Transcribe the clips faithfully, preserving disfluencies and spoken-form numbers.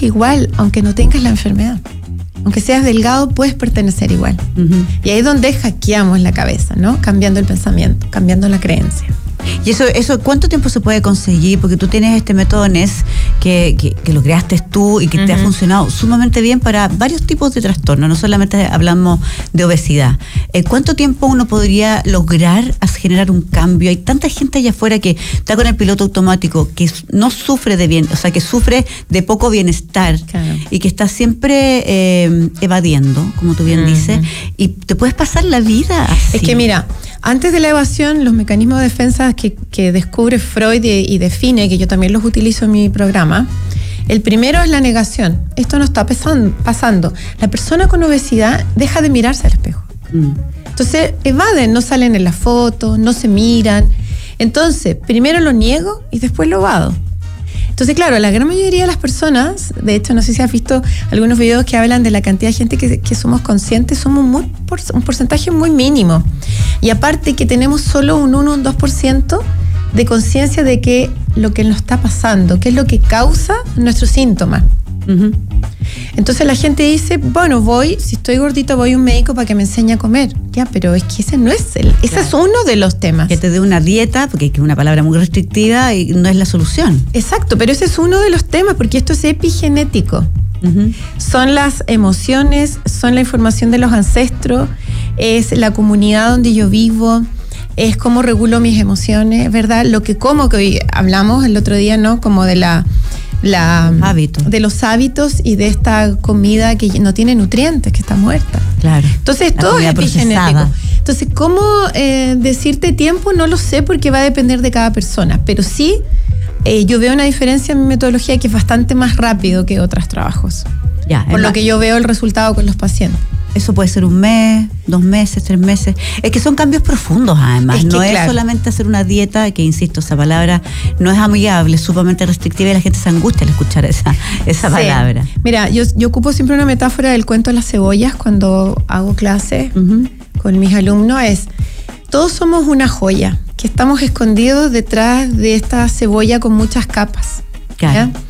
igual, aunque no tengas la enfermedad. Aunque seas delgado, puedes pertenecer igual. Uh-huh. Y ahí es donde hackeamos la cabeza, ¿no? Cambiando el pensamiento, cambiando la creencia. ¿Y eso, eso cuánto tiempo se puede conseguir? Porque tú tienes este método N E S que, que, que lo creaste tú y que uh-huh. te ha funcionado sumamente bien para varios tipos de trastornos, no solamente hablamos de obesidad. Eh, ¿Cuánto tiempo uno podría lograr generar un cambio? Hay tanta gente allá afuera que está con el piloto automático, que no sufre de bien, o sea, que sufre de poco bienestar, claro. y que está siempre eh, evadiendo, como tú bien uh-huh. dices, y te puedes pasar la vida así. Es que mira, antes de la evasión, los mecanismos de defensa que, que descubre Freud y, y define, que yo también los utilizo en mi programa, el primero es la negación. Esto no está pasando. La persona con obesidad deja de mirarse al espejo. Mm. Entonces evaden, no salen en la foto, no se miran. Entonces, primero lo niego y después lo evado. Entonces, claro, la gran mayoría de las personas, de hecho, no sé si has visto algunos videos que hablan de la cantidad de gente que, que somos conscientes, somos muy, por, un porcentaje muy mínimo. Y aparte que tenemos solo un uno o un dos por ciento de conciencia de que lo que nos está pasando, qué es lo que causa nuestros síntomas. Uh-huh. Entonces la gente dice, bueno, voy, si estoy gordita voy a un médico para que me enseñe a comer. Ya, pero es que ese no es el, ese claro. es uno de los temas. Que te dé una dieta, porque es una palabra muy restrictiva y no es la solución. Exacto, pero ese es uno de los temas, porque esto es epigenético. Uh-huh. Son las emociones, son la información de los ancestros, es la comunidad donde yo vivo, es cómo regulo mis emociones, ¿verdad? Lo que como, que hoy hablamos el otro día, ¿no? Como de la... La, Hábito. de los hábitos y de esta comida que no tiene nutrientes, que está muerta. Claro. Entonces, todo es epigenético. Entonces, ¿cómo eh, decirte tiempo? No lo sé, porque va a depender de cada persona. Pero sí, eh, yo veo una diferencia en mi metodología que es bastante más rápido que otros trabajos. Ya, por lo que yo veo el resultado con los pacientes. Eso puede ser un mes, dos meses, tres meses. Es que son cambios profundos, además. Es que, no es claro. solamente hacer una dieta, que insisto, esa palabra no es amigable, es sumamente restrictiva y la gente se angustia al escuchar esa, esa sí. palabra. Mira, yo, yo ocupo siempre una metáfora del cuento de las cebollas cuando hago clase uh-huh. con mis alumnos. Es, todos somos una joya, que estamos escondidos detrás de esta cebolla con muchas capas. Claro. ¿Ya?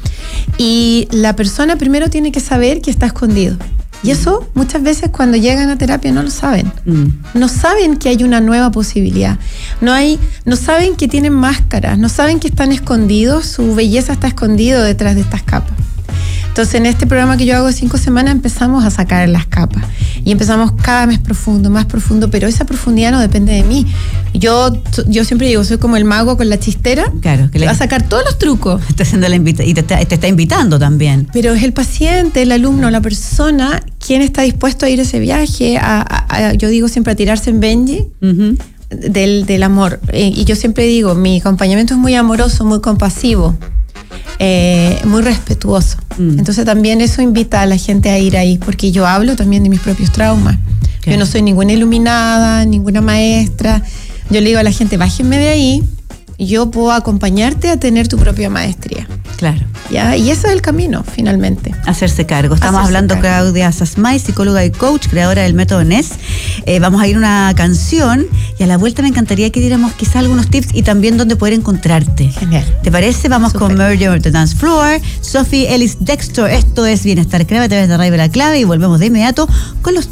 Y la persona primero tiene que saber que está escondido. Y eso muchas veces cuando llegan a terapia no lo saben. Mm. No saben que hay una nueva posibilidad. No hay, no saben que tienen máscaras, no saben que están escondidos, su belleza está escondida detrás de estas capas. Entonces, en este programa que yo hago de cinco semanas empezamos a sacar las capas. Y empezamos cada mes profundo, más profundo, pero esa profundidad no depende de mí. Yo, yo siempre digo, soy como el mago con la chistera. Claro. Que le va a sacar todos los trucos. Está haciendo la invita- y te está, te está invitando también. Pero es el paciente, el alumno, la persona, quien está dispuesto a ir a ese viaje, a, a, a yo digo siempre a tirarse en Benji. Uh-huh. Del, del amor. Eh, y yo siempre digo, mi acompañamiento es muy amoroso, muy compasivo. Eh, muy respetuoso. Mm. Entonces también eso invita a la gente a ir ahí, porque yo hablo también de mis propios traumas. Okay. Yo no soy ninguna iluminada, ninguna maestra. Yo le digo a la gente, bájenme de ahí y yo puedo acompañarte a tener tu propia maestría. Claro. ¿Ya? Y ese es el camino, finalmente. Hacerse cargo. Estamos Hacerse hablando con Claudia Sasmay, psicóloga y coach, creadora del método N E S. Eh, vamos a ir a una canción y a la vuelta me encantaría que diéramos quizá algunos tips y también dónde poder encontrarte. Genial. ¿Te parece? Vamos Super. Con Murder on the Dance Floor, Sophie Ellis Dexter. Esto es Bienestar Clave a través de Radio La Clave y volvemos de inmediato con los